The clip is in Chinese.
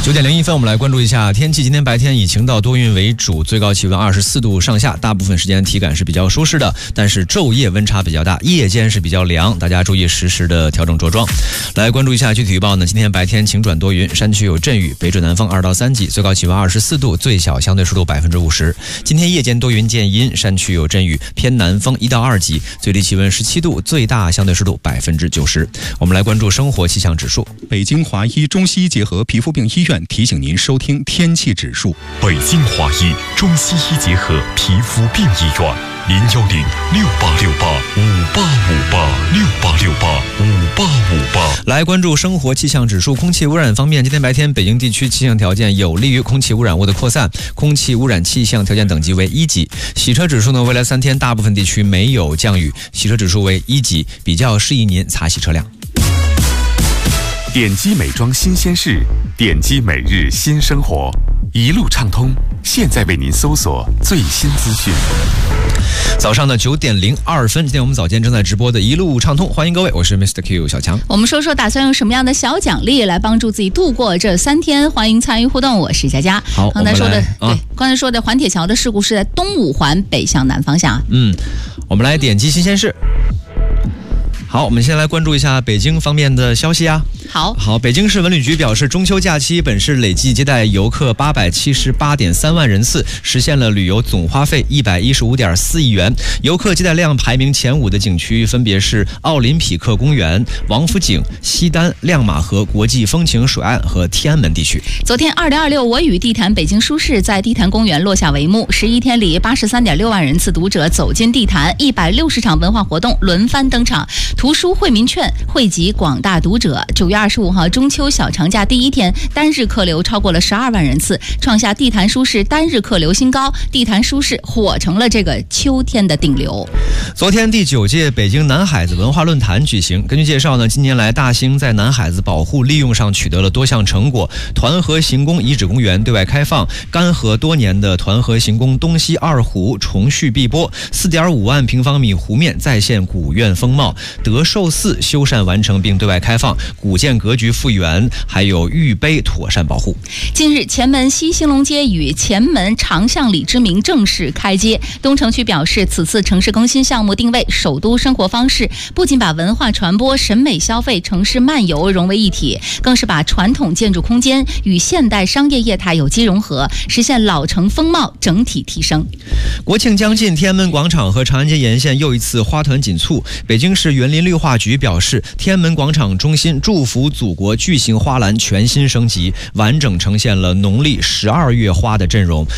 9点01分，我们来关注一下天气。今天白天以晴到多云为主，最高气温24度上下，大部分时间体感是比较舒适的，但是昼夜温差比较大，夜间是比较凉，大家注意实时的调整着装。来关注一下具体预报呢，今天白天晴转多云，山区有阵雨，北转南风2到3级，最高气温24度，最小相对湿度50%。今天夜间多云见阴，山区有阵雨，偏南风1到2级，最低气温17度，最大相对湿度90%。我们来关注生活气象指数。 北京华医中西医结合皮肤病医院提醒您收听天气指数。 北京华医中西医结合皮肤病医院，0106868585858 来关注生活气象指数。空气污染方面，今天白天北京地区气象条件有利于空气污染物的扩散，空气污染气象条件等级为1级。洗车指数呢，未来3天大部分地区没有降雨，洗车指数为1级，比较适宜您擦洗车辆。 点击美妆新鲜事，点击每日新生活，一路畅通，现在为您搜索最新资讯。 早上的9点02分，今天我们早间正在直播的一路畅通，欢迎各位，我是 Mr. Q 小强。 我们说说打算用什么样的小奖励来帮助自己度过这3天，欢迎参与互动，我是佳佳。 好， 刚才说的环铁桥的事故是在东五环北向南方向。 我们来点击新鲜事。好，我们先来关注一下北京方面的消息啊。好，北京市文旅局表示，中秋假期本市累计接待游客878.3万人次，实现了旅游总花费115.4亿元。游客接待量排名前5的景区分别是奥林匹克公园、王府井、西单、亮马河国际风情水岸和天安门地区。 昨天2026我与地坛北京书市在地坛公园落下帷幕，11天里83.6万人次读者走进地坛，160场文化活动轮番登场，图书惠民券惠及广大读者。9月25号中秋小长假第1天，单日客流超过了12万人次，创下地坛书市单日客流新高，地坛书市火成了这个秋天的顶流。 昨天第9届北京南海子文化论坛举行，根据介绍呢，近年来大兴在南海子保护利用上取得了多项成果，团河行宫遗址公园对外开放，干涸多年的团河行宫东西2湖重续碧波，4.5万平方米湖面再现古苑风貌，德寿寺修缮完成并对外开放，古建格局复原，还有玉碑妥善保护。 近日，前门西兴隆街与前门长巷里之名正式开街。东城区表示，此次城市更新项目定位首都生活方式，不仅把文化传播、审美消费、城市漫游融为一体，更是把传统建筑空间与现代商业业态有机融合，实现老城风貌整体提升。 国庆将近，天安门广场和长安街沿线又一次花团锦簇。北京市园林绿化局表示，天安门广场中心祝福祖国巨型花篮全新升级，完整呈现了农历12月花的阵容，